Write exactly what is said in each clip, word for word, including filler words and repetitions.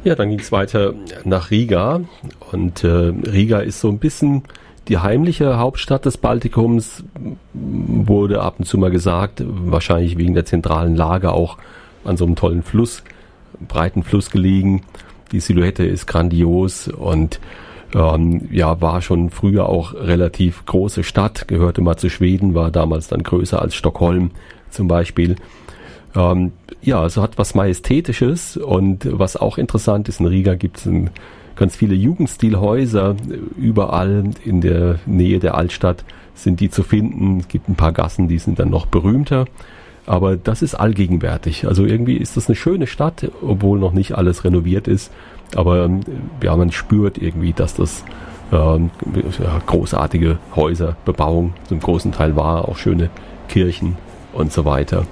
Ja, dann ging es weiter nach Riga und äh, Riga ist so ein bisschen die heimliche Hauptstadt des Baltikums, wurde ab und zu mal gesagt, wahrscheinlich wegen der zentralen Lage auch an so einem tollen Fluss, breiten Fluss gelegen. Die Silhouette ist grandios und ähm, ja, war schon früher auch relativ große Stadt, gehörte mal zu Schweden, war damals dann größer als Stockholm zum Beispiel. Ähm, ja, also hat was Majestätisches und was auch interessant ist, in Riga gibt es ganz viele Jugendstilhäuser, überall in der Nähe der Altstadt sind die zu finden. Es gibt ein paar Gassen, die sind dann noch berühmter, aber das ist allgegenwärtig. Also irgendwie ist das eine schöne Stadt, obwohl noch nicht alles renoviert ist, aber ja, man spürt irgendwie, dass das äh, ja, großartige Häuser, Bebauung zum großen Teil war, auch schöne Kirchen und so weiter.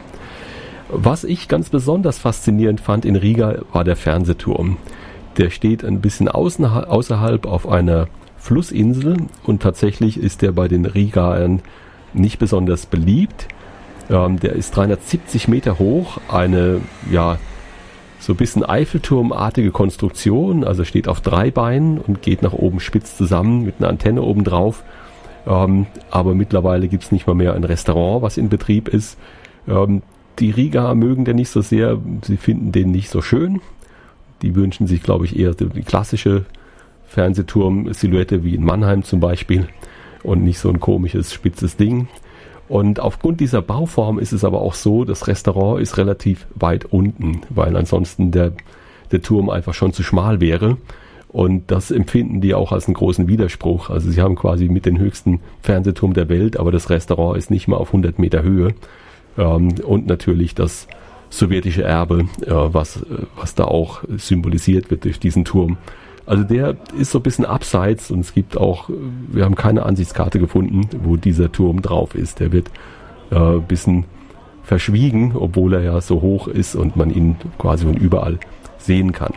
Was ich ganz besonders faszinierend fand in Riga, war der Fernsehturm. Der steht ein bisschen außen, außerhalb auf einer Flussinsel und tatsächlich ist der bei den Rigaern nicht besonders beliebt. Ähm, der ist dreihundertsiebzig Meter hoch, eine ja so ein bisschen Eiffelturmartige Konstruktion, also steht auf drei Beinen und geht nach oben spitz zusammen mit einer Antenne oben drauf. Ähm, aber mittlerweile gibt es nicht mal mehr ein Restaurant, was in Betrieb ist. Ähm, die Rigaer mögen den nicht so sehr, sie finden den nicht so schön. Die wünschen sich, glaube ich, eher die klassische Fernsehturm-Silhouette wie in Mannheim zum Beispiel und nicht so ein komisches, spitzes Ding. Und aufgrund dieser Bauform ist es aber auch so, das Restaurant ist relativ weit unten, weil ansonsten der, der Turm einfach schon zu schmal wäre. Und das empfinden die auch als einen großen Widerspruch. Also sie haben quasi mit den höchsten Fernsehturm der Welt, aber das Restaurant ist nicht mal auf hundert Meter Höhe. Ähm, und natürlich das sowjetische Erbe, äh, was, was da auch symbolisiert wird durch diesen Turm. Also der ist so ein bisschen abseits und es gibt auch, wir haben keine Ansichtskarte gefunden, wo dieser Turm drauf ist. Der wird äh, ein bisschen verschwiegen, obwohl er ja so hoch ist und man ihn quasi von überall sehen kann.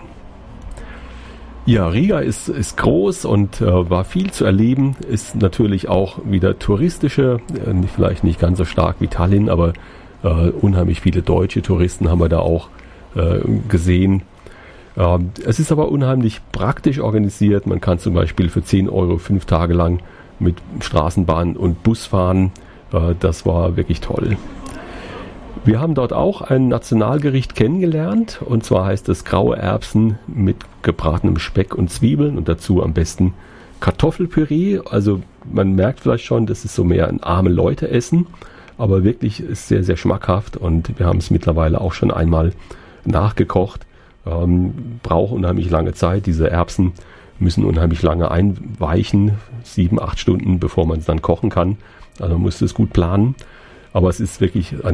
Ja, Riga ist, ist groß und äh, war viel zu erleben, ist natürlich auch wieder touristische, äh, vielleicht nicht ganz so stark wie Tallinn, aber äh, unheimlich viele deutsche Touristen haben wir da auch äh, gesehen. Äh, es ist aber unheimlich praktisch organisiert, man kann zum Beispiel für zehn Euro fünf Tage lang mit Straßenbahn und Bus fahren, äh, das war wirklich toll. Wir haben dort auch ein Nationalgericht kennengelernt und zwar heißt es graue Erbsen mit gebratenem Speck und Zwiebeln und dazu am besten Kartoffelpüree. Also man merkt vielleicht schon, das ist so mehr ein arme Leute Essen, aber wirklich ist sehr, sehr schmackhaft und wir haben es mittlerweile auch schon einmal nachgekocht. Ähm, braucht unheimlich lange Zeit, diese Erbsen müssen unheimlich lange einweichen, sieben, acht Stunden, bevor man es dann kochen kann. Also man muss es gut planen, aber es ist wirklich ein